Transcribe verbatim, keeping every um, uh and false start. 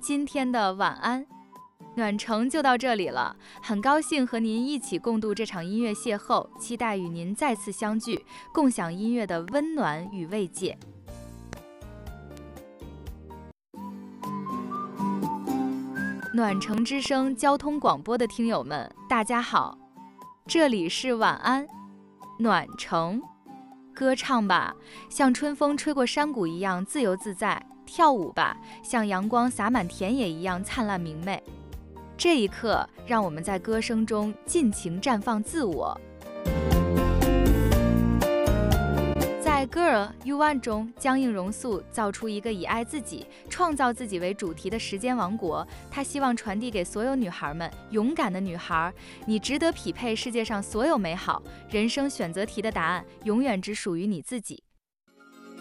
今天的晚安。暖城就到这里了，很高兴和您一起共度这场音乐邂逅，期待与您再次相聚，共享音乐的温暖与慰藉。暖城之声交通广播的听友们，大家好，这里是晚安暖城，歌唱吧，像春风吹过山谷一样自由自在；跳舞吧，像阳光洒满田野一样灿烂明媚。这一刻，让我们在歌声中尽情绽放自我。在《Girl You Want》中，江映蓉素造出一个以爱自己、创造自己为主题的时间王国。她希望传递给所有女孩们：勇敢的女孩，你值得匹配世界上所有美好。人生选择题的答案永远只属于你自己。